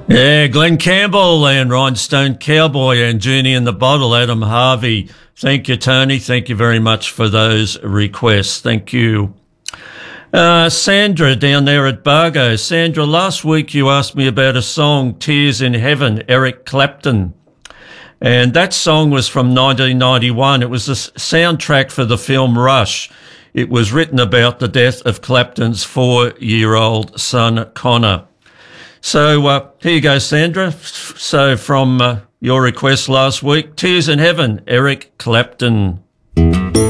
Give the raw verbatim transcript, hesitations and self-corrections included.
Yeah, Glenn Campbell and Rhinestone Cowboy and Genie in the Bottle, Adam Harvey. Thank you, Tony. Thank you very much for those requests. Thank you. Uh, Sandra down there at Bargo. Sandra, last week you asked me about a song, Tears in Heaven, Eric Clapton. And that song was from nineteen ninety-one. It was the soundtrack for the film Rush. It was written about the death of Clapton's four-year-old son, Connor. So uh, here you go, Sandra. So from uh, your request last week, Tears in Heaven, Eric Clapton.